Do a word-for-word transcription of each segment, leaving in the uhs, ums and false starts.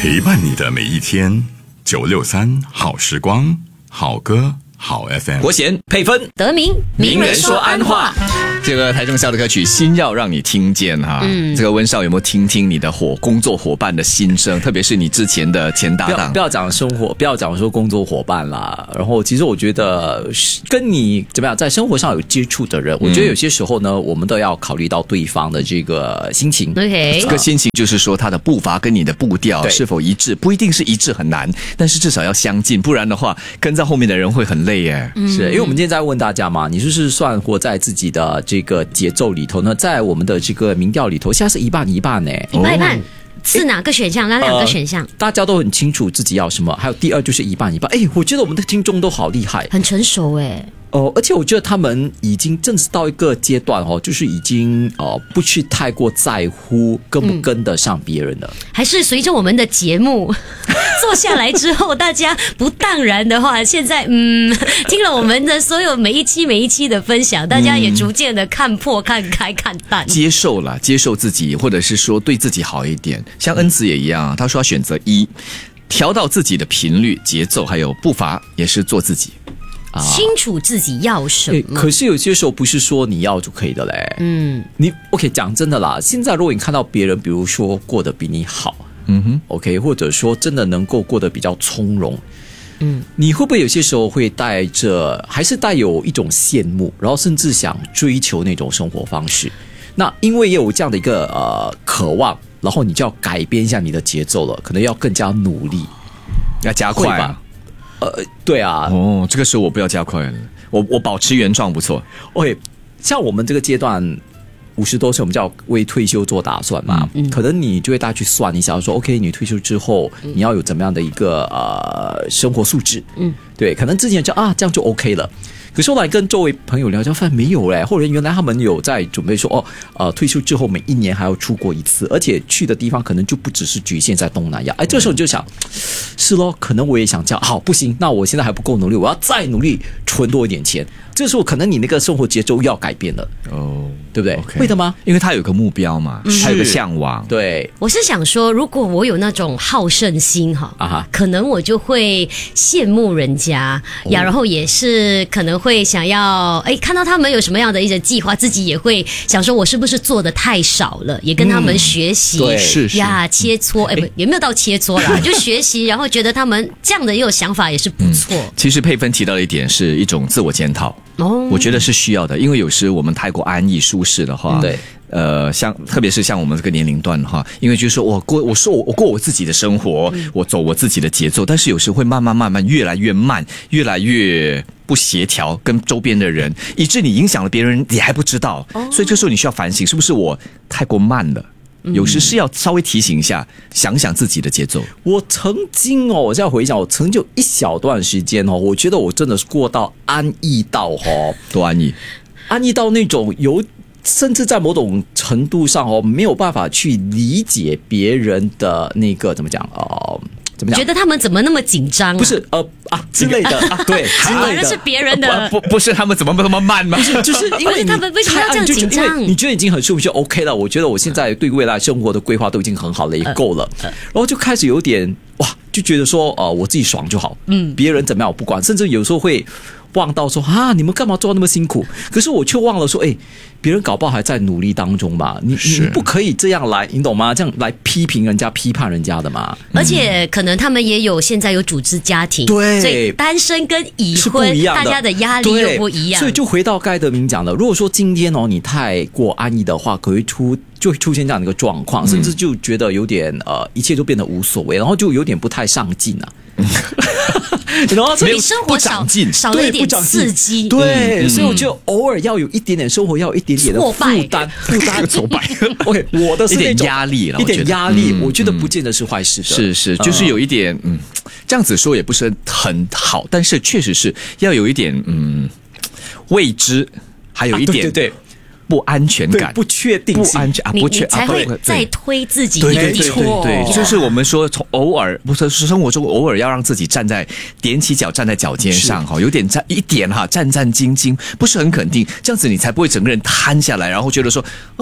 陪伴你的每一天。九六三好时光，好歌好 F M。 国贤配分得名名人说安话。这个台中校的歌曲《心要让你听见》哈、嗯，这个温少有没有听听你的伙工作伙伴的心声？特别是你之前的前搭档。 不要不要讲生活，不要讲说工作伙伴啦。然后其实我觉得跟你怎么样在生活上有接触的人，嗯、我觉得有些时候呢，我们都要考虑到对方的这个心情。 OK， 这个心情就是说他的步伐跟你的步调是否一致，不一定是一致很难，但是至少要相近，不然的话跟在后面的人会很累耶。 嗯、是因为我们今天在问大家嘛，你是不是算活在自己的这个节奏里头呢？在我们的这个民调里头，现在是一半一半呢， 一半一半。是哪个选项？哪两个选项、呃？ 大家都很清楚自己要什么。还有第二就是一半一半。哎，我觉得我们的听众都好厉害， 很成熟哎。 哦，而且我觉得他们已经正式到一个阶段哦，就是已经哦不去太过在乎跟不跟得上别人了。 嗯、还是随着我们的节目做下来之后，大家不当然的话，现在嗯听了我们的所有每一期每一期的分享，大家也逐渐的看破、看开、看淡， 接受了，接受自己，或者是说对自己好一点。像恩慈也一样，他说要选择一，调到自己的频率、节奏还有步伐，也是做自己。 清楚自己要什么、欸， 可是有些时候不是说你要就可以的嘞。嗯，你 OK 讲真的啦，现在如果你看到别人，比如说过得比你好，嗯哼 ，OK， 或者说真的能够过得比较从容，嗯，你会不会有些时候会带着，还是带有一种羡慕，然后甚至想追求那种生活方式？那因为也有这样的一个呃渴望，然后你就要改变一下你的节奏了，可能要更加努力， 要加快啊。 呃，对啊， 哦，这个时候我不要加快了，我我保持原状不错。 OK， 像我们这个阶段五十多岁，我们就要为退休做打算嘛，嗯、可能你就会大家去算一下，说 OK， 你退休之后、嗯、你要有怎么样的一个呃生活素质，嗯，对，可能之前就啊这样就 OK 了。可是后来跟周围朋友聊天，发现没有嘞，或者原来他们有在准备说哦，呃，退休之后每一年还要出国一次，而且去的地方可能就不只是局限在东南亚。哎，这个时候你就想，是咯，可能我也想这样，好，不行，那我现在还不够努力，我要再努力存多一点钱。这时候可能你那个生活节奏要改变了，哦，对不对？ Okay. 会的吗？ 因为他有个目标嘛，他有个向往。 对， 我是想说，如果我有那种好胜心哈，啊哈，可能我就会羡慕人家呀，然后也是可能会想要，哎，看到他们有什么样的一些计划，自己也会想说，我是不是做的太少了？也跟他们学习， 对， 是是呀，切磋，哎，不，也没有到切磋啦，就学习，然后觉得他们这样的也有想法，也是不错。 嗯、其实佩芬提到的一点是一种自我检讨。哦，我觉得是需要的，因为有时我们太过安逸舒适的话，对，呃，像特别是像我们这个年龄段的话，因为就是说我过，我说我我过我自己的生活，嗯、我走我自己的节奏，但是有时会慢慢慢慢越来越慢，越来越不协调，跟周边的人，以致你影响了别人，你还不知道，哦、所以这时候你需要反省，是不是我太过慢了？有时是要稍微提醒一下，想想自己的节奏。 我曾经哦，我现在回想，我曾经有一小段时间哦，我觉得我真的是过到安逸到哦， 多安逸， 安逸到那种有，甚至在某种程度上哦，没有办法去理解别人的那个怎么讲哦。怎么讲？ 觉得他们怎么那么紧张、啊？ 不是呃啊之类的啊，对，之类的。 那是别人的， 不不是他们怎么那么慢吗？ 不是，就是因为他们为什么要这样紧张？ 你觉得已经很舒服就 OK 了。我觉得我现在对未来生活的规划都已经很好了，也够了。呃呃、然后就开始有点哇，就觉得说呃我自己爽就好，嗯，别人怎么样我不管，甚至有时候会忘到说啊，你们干嘛做那么辛苦？可是我却忘了说，哎，别人搞不好还在努力当中嘛，你你不可以这样来，你懂吗？这样来批评人家、批判人家的嘛。 而且可能他们也有现在有组织家庭， 对， 所以单身跟已婚，大家的压力又不一样。 所以就回到盖德明讲的，如果说今天哦你太过安逸的话，可会出就会出现这样的一个状况，甚至就觉得有点呃一切都变得无所谓，然后就有点不太上进啊。 然后所以生活少少了一点刺激， 对，嗯、所以我觉得偶尔要有一点点生活，要有一点点的负担，负担挫败。OK， 我的是一点压力了， 一点压力，我觉得不见得是坏事的。 是是，就是有一点，嗯，这样子说也不是很好，但是确实是要有一点，嗯，未知，还有一点、 啊、对对对。 不安全感， 不确定性， 不安全啊，不确， 你才会再推自己一个对对对对，就是我们说从偶尔不是生活中偶尔要让自己站在踮起脚站在脚尖上哈，有点站一点哈，战战兢兢，不是很肯定，这样子你才不会整个人瘫下来，然后觉得说哦。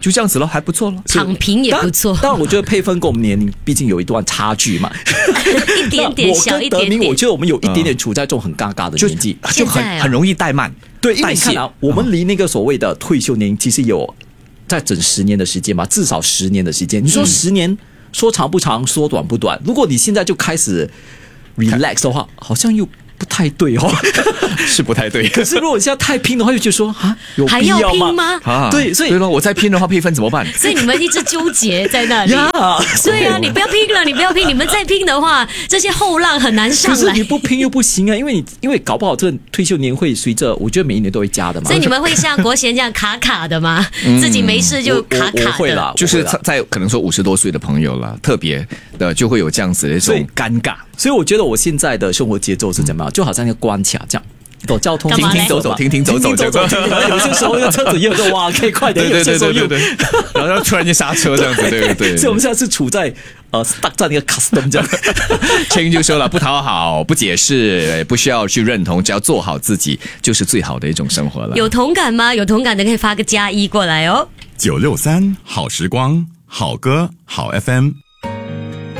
就这样子了，还不错了， 躺平也不错。 当然，我觉得配分跟我们年龄毕竟有一段差距嘛， 一点点小一点点。 我跟德明，我觉得我们有一点点处在这种很尴尬的年纪， 就, 就很、啊、很容易怠慢。 对，因为你看啊，我们离那个所谓的退休年龄其实有在整十年的时间嘛，至少十年的时间。你说十年、嗯、说长不长，说短不短。如果你现在就开始 relax 的话，好像又不太对哦， 是不太对。 可是如果你现在太拼的话，就觉得说啊，有必要吗？ 还要拼吗？ 啊， 对，所以对了，我再拼的话，配分怎么办？ 所以你们一直纠结在那里。 Yeah, 对啊，你不要拼了，你不要拼，你们再拼的话，这些后浪很难上来。 可是你不拼又不行啊，因为你因为搞不好这退休年会随着，我觉得每一年都会加的嘛。 所以你们会像国贤这样卡卡的吗？嗯、自己没事就卡卡的。 我我我会啦， 就是在可能说五十多岁的朋友了，特别的就会有这样子的一种尴尬。 所以我觉得我现在的生活节奏是怎么样，就好像一个关卡这样。走交通， 停停走走，停停走走， 走走。有些时候那个车子又说哇，可以快点；有些时候又， 然后突然间刹车这样子，对对对。 所以我们现在是处在呃 stuck 在那个 custom 这样。 Cheng 就说了，不讨好，不解释，不需要去认同，只要做好自己，就是最好的一种生活了。 有同感吗？有同感的可以发个加一过来哦。 九六三好时光，好歌好 F M。